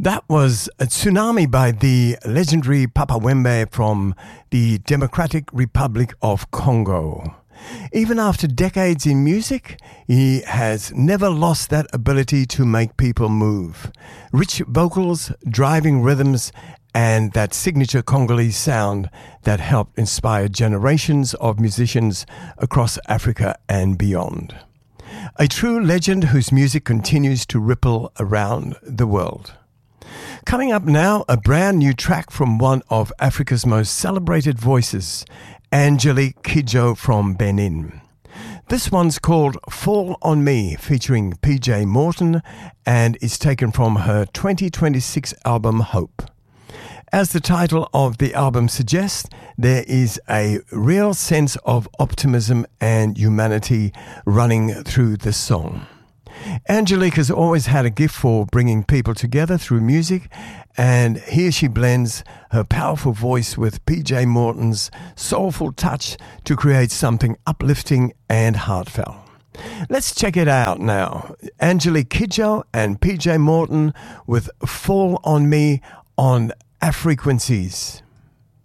That was a Tsunami by the legendary Papa Wembe from the Democratic Republic of Congo. Even after decades in music, he has never lost that ability to make people move. Rich vocals, driving rhythms, and that signature Congolese sound that helped inspire generations of musicians across Africa and beyond. A true legend whose music continues to ripple around the world. Coming up now, a brand new track from one of Africa's most celebrated voices, Angelique Kidjo from Benin. This one's called Fall on Me, featuring PJ Morton, and is taken from her 2026 album Hope. As the title of the album suggests, there is a real sense of optimism and humanity running through the song. Angelique has always had a gift for bringing people together through music, and here she blends her powerful voice with PJ Morton's soulful touch to create something uplifting and heartfelt. Let's check it out now. Angelique Kidjo and PJ Morton with Fall on Me on Afrequencies.